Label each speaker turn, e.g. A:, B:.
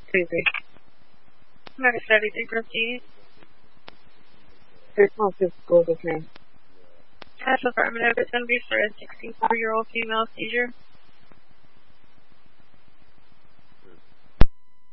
A: Tuesday.
B: Next 73 proceed.
A: Personal physical with me.
B: Test affirmative. It's going to be for a 64-year-old female seizure.